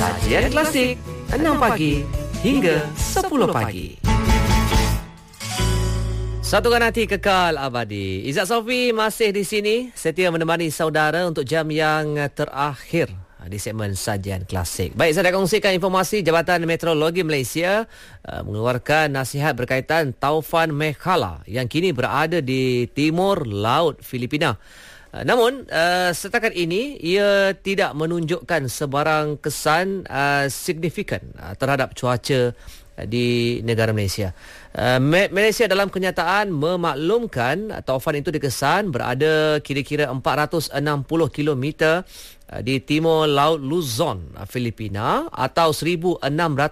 Sajian Klasik 6 pagi hingga 10 pagi. Satukan hati kekal abadi. Izzat Sofi masih di sini, setia menemani saudara untuk jam yang terakhir di segmen Sajian Klasik. Baik, saya dah kongsikan informasi Jabatan Meteorologi Malaysia mengeluarkan nasihat berkaitan taufan Mekhala yang kini berada di timur laut Filipina. Namun, setakat ini, ia tidak menunjukkan sebarang kesan signifikan terhadap cuaca di negara Malaysia. Malaysia dalam kenyataan memaklumkan taufan itu dikesan berada kira-kira 460 km di timur laut Luzon, Filipina atau 1616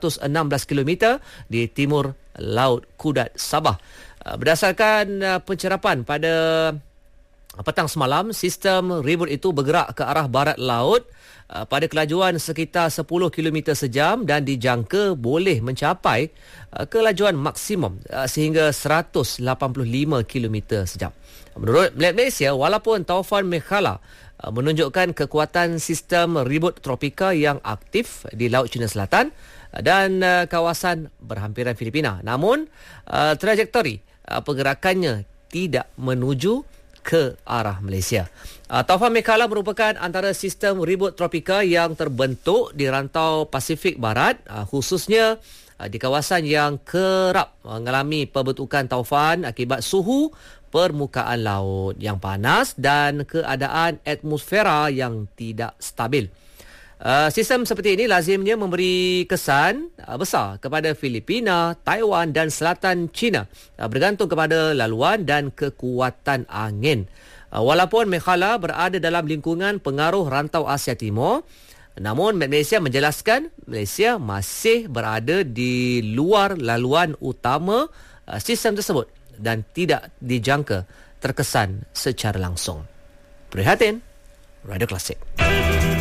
km di timur laut Kudat, Sabah. Berdasarkan pencerapan pada petang semalam, sistem ribut itu bergerak ke arah barat laut pada kelajuan sekitar 10 km sejam dan dijangka boleh mencapai kelajuan maksimum sehingga 185 km sejam. Menurut Malaysia, walaupun taufan Mekhala menunjukkan kekuatan sistem ribut tropika yang aktif di Laut Cina Selatan dan kawasan berhampiran Filipina, namun trajektori pergerakannya tidak menuju ke arah Malaysia. Taufan Mekhala merupakan antara sistem ribut tropika yang terbentuk di rantau Pasifik Barat, khususnya di kawasan yang kerap mengalami pembentukan taufan akibat suhu permukaan laut yang panas dan keadaan atmosfera yang tidak stabil. Sistem seperti ini lazimnya memberi kesan besar kepada Filipina, Taiwan dan Selatan China, bergantung kepada laluan dan kekuatan angin. Walaupun Mekhala berada dalam lingkungan pengaruh rantau Asia Timur, namun Malaysia menjelaskan Malaysia masih berada di luar laluan utama sistem tersebut dan tidak dijangka terkesan secara langsung. Prihatin, Radio Klasik.